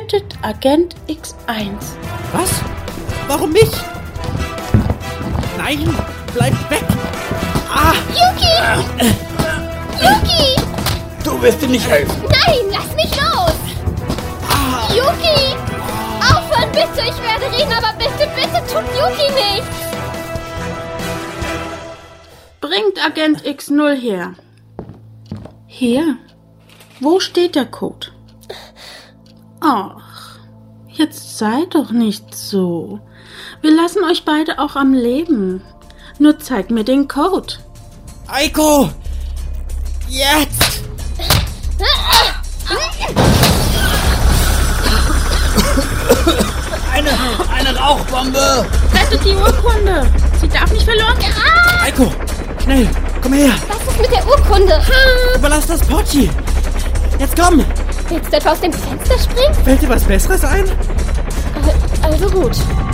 Tötet Agent X1. Was? Warum mich? Nein, bleib weg! Ah! Yuki! Yuki! Du wirst dir nicht helfen. Nein, lass mich los! Yuki! Aufhören, bitte! Ich werde reden, aber bitte, bitte tut Yuki nichts! Bringt Agent X0 her. Hier. Wo steht der Code? Ach, jetzt sei doch nicht so. Wir lassen euch beide auch am Leben. Nur zeig mir den Code. Eiko! Jetzt! Eine Rauchbombe! Rettet die Urkunde. Sie darf nicht verloren gehen. Eiko, schnell, komm her! Was ist mit der Urkunde? Überlass das Potschi! Jetzt komm! Willst du etwa aus dem Fenster springen? Fällt dir was Besseres ein? Also gut.